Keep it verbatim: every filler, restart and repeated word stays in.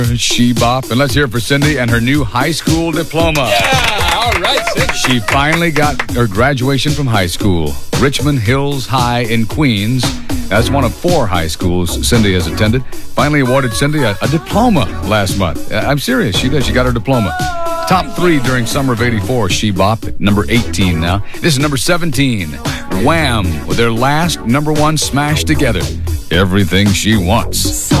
She Bop. And let's hear it for Cindy and her new high school diploma. Yeah, all right, Cindy. She finally got her graduation from high school. Richmond Hills High in Queens. That's one of four high schools Cindy has attended. Finally awarded Cindy a, a diploma last month. I'm serious. She did. She got her diploma. Top three during summer of eighty-four. She Bop, number eighteen now. This is number seventeen. Wham! With their last number one smash together. Everything She Wants.